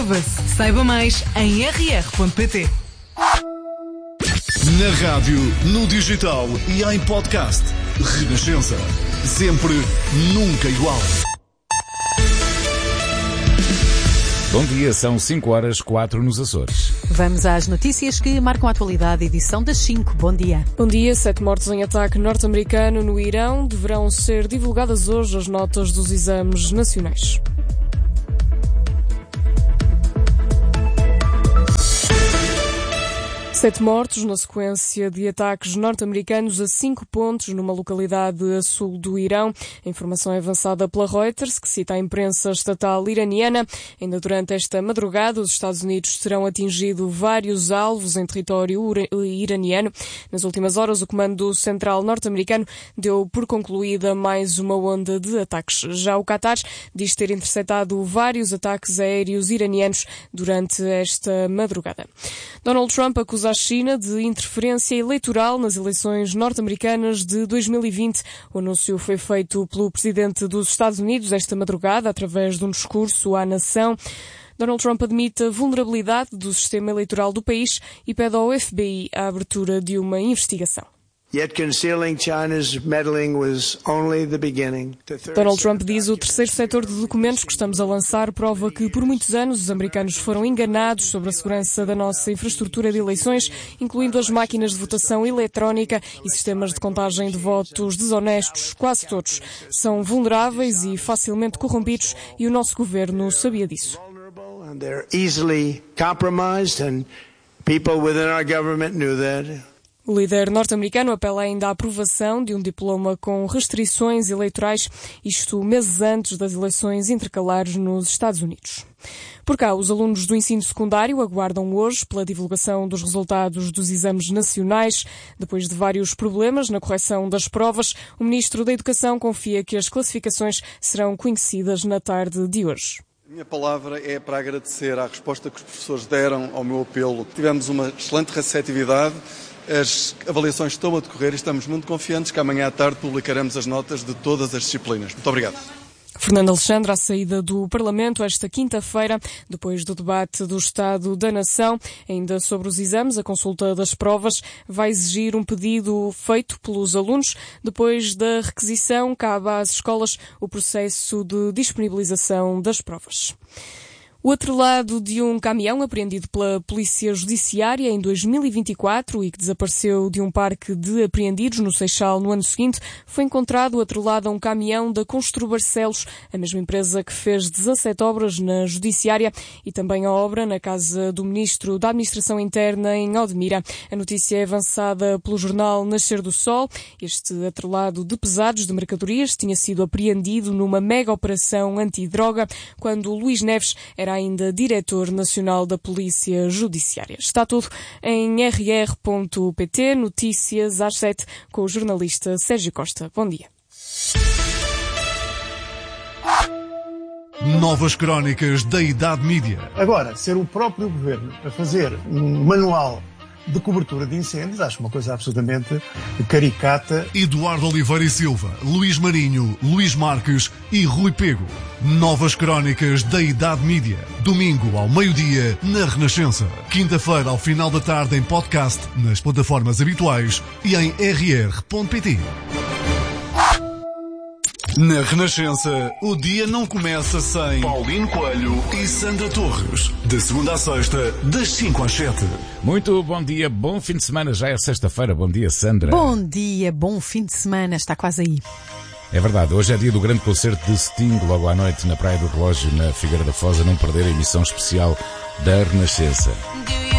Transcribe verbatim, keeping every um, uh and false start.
Saiba mais em r r ponto p t. Na rádio, no digital e em podcast. Renascença. Sempre, nunca igual. Bom dia, são cinco horas, quatro nos Açores. Vamos às notícias que marcam a atualidade, edição das cinco. Bom dia. Bom dia. Sete mortos em ataque norte-americano no Irão. Deverão ser divulgadas hoje as notas dos exames nacionais. Sete mortos na sequência de ataques norte-americanos a cinco pontos numa localidade a sul do Irão. A informação é avançada pela Reuters, que cita a imprensa estatal iraniana. Ainda durante esta madrugada, os Estados Unidos terão atingido vários alvos em território iraniano. Nas últimas horas, o Comando Central norte-americano deu por concluída mais uma onda de ataques. Já o Qatar diz ter interceptado vários ataques aéreos iranianos durante esta madrugada. Donald Trump acusa a China de interferência eleitoral nas eleições norte-americanas de dois mil e vinte. O anúncio foi feito pelo presidente dos Estados Unidos esta madrugada, através de um discurso à nação. Donald Trump admite a vulnerabilidade do sistema eleitoral do país e pede ao F B I a abertura de uma investigação. Donald Trump diz: o terceiro setor de documentos que estamos a lançar prova que por muitos anos os americanos foram enganados sobre a segurança da nossa infraestrutura de eleições, incluindo as máquinas de votação eletrónica e sistemas de contagem de votos desonestos. Quase todos são vulneráveis e facilmente corrompidos e o nosso governo sabia disso. O líder norte-americano apela ainda à aprovação de um diploma com restrições eleitorais, isto meses antes das eleições intercalares nos Estados Unidos. Por cá, os alunos do ensino secundário aguardam hoje pela divulgação dos resultados dos exames nacionais. Depois de vários problemas na correção das provas, o Ministro da Educação confia que as classificações serão conhecidas na tarde de hoje. A minha palavra é para agradecer à resposta que os professores deram ao meu apelo. Tivemos uma excelente receptividade. As avaliações estão a decorrer e estamos muito confiantes que amanhã à tarde publicaremos as notas de todas as disciplinas. Muito obrigado. Fernando Alexandre, à saída do Parlamento esta quinta-feira, depois do debate do Estado da Nação, ainda sobre os exames, a consulta das provas vai exigir um pedido feito pelos alunos. Depois da requisição, cabe às escolas o processo de disponibilização das provas. O atrelado de um caminhão apreendido pela Polícia Judiciária em dois mil e vinte e quatro e que desapareceu de um parque de apreendidos no Seixal no ano seguinte foi encontrado atrelado a um caminhão da Constru Barcelos, a mesma empresa que fez dezassete obras na Judiciária e também a obra na casa do Ministro da Administração Interna em Odmira. A notícia é avançada pelo jornal Nascer do Sol. Este atrelado de pesados de mercadorias tinha sido apreendido numa mega operação antidroga quando Luís Neves era ainda diretor nacional da Polícia Judiciária. Está tudo em r r ponto p t, notícias às sete, com o jornalista Sérgio Costa. Bom dia. Novas crónicas da Idade Mídia. Agora, ser o próprio governo a fazer um manual de cobertura de incêndios, acho uma coisa absolutamente caricata. Eduardo Oliveira e Silva, Luís Marinho, Luís Marques e Rui Pego. Novas crónicas da Idade Mídia. Domingo ao meio-dia na Renascença. Quinta-feira ao final da tarde em podcast, nas plataformas habituais e em r r ponto p t. Na Renascença, o dia não começa sem Paulino Coelho e Sandra Torres. De segunda a sexta, das cinco às sete. Muito bom dia, bom fim de semana. Já é sexta-feira. Bom dia, Sandra. Bom dia, bom fim de semana. Está quase aí. É verdade, hoje é dia do grande concerto de Sting, logo à noite na Praia do Relógio, na Figueira da Foz. A não perder a emissão especial da Renascença.